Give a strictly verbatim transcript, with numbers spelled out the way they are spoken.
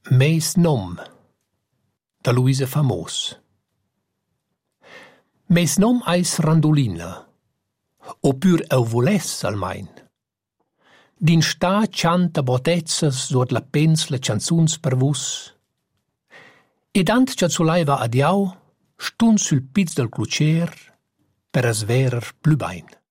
Meis nom, da Luisa Famos. Meis nom eis Randolina, o pür eu voless almain. Din sta chanta botezzas suot la pensla chanzuns per vus. Ed ant cha zulaiva adiau, stun sul piz del clucer per as verer plü bain.